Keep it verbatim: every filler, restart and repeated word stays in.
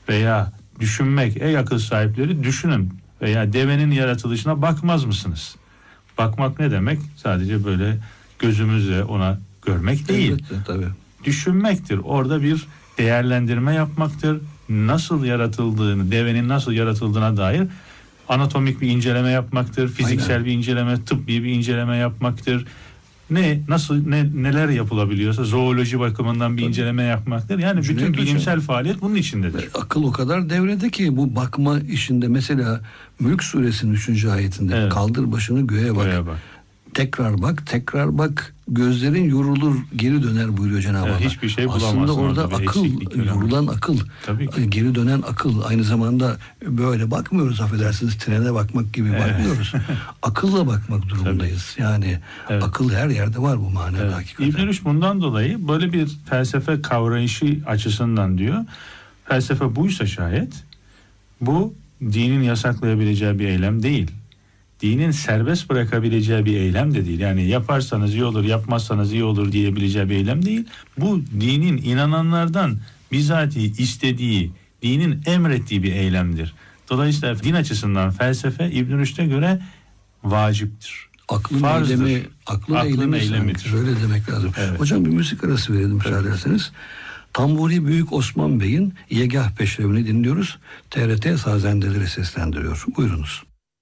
veya düşünmek, ey akıl sahipleri düşünün veya devenin yaratılışına bakmaz mısınız? Bakmak ne demek? Sadece böyle gözümüzle ona görmek değil. Elbette, tabii. Düşünmektir. Orada bir değerlendirme yapmaktır. Nasıl yaratıldığını, devenin nasıl yaratıldığına dair anatomik bir inceleme yapmaktır. Fiziksel Aynen. bir inceleme, tıbbi bir inceleme yapmaktır. Ne nasıl ne neler yapılabiliyorsa zooloji bakımından bir Tabii. inceleme yapmaktır. Yani Cüneyt bütün bilimsel hocam, faaliyet bunun içindedir. E, akıl o kadar devrede ki bu bakma işinde, mesela Mülk suresinin üçüncü ayetinde evet. kaldır başını göğe bak. Göğe bak. Tekrar bak, tekrar bak. Gözlerin yorulur, geri döner buyuruyor Cenab-ı evet, Allah. Hiçbir şey bulamazsın. Aslında orada akıl, yorulan akıl, geri dönen akıl. Aynı zamanda böyle bakmıyoruz, affedersiniz, trene bakmak gibi evet. bakmıyoruz. Akılla bakmak durumundayız. Tabii. Yani evet. akıl her yerde var bu manada evet. hakikaten. İbn Rüşd bundan dolayı böyle bir felsefe kavrayışı açısından diyor. Felsefe buysa şayet, bu dinin yasaklayabileceği bir eylem değil. Dinin serbest bırakabileceği bir eylem de değil. Yani yaparsanız iyi olur, yapmazsanız iyi olur diyebileceği bir eylem değil. Bu dinin inananlardan bizatihi istediği, dinin emrettiği bir eylemdir. Dolayısıyla din açısından felsefe İbn Rüşd'e göre vaciptir. Aklın farzdır. eylemi, aklın, aklın eylemi eylemidir. Öyle demek lazım. Evet. Hocam bir müzik arası verelim müsaade ederseniz. Tamburi Büyük Osman Bey'in Yegah Peşrevini dinliyoruz. T R T Sazendeleri seslendiriyor. Buyurunuz.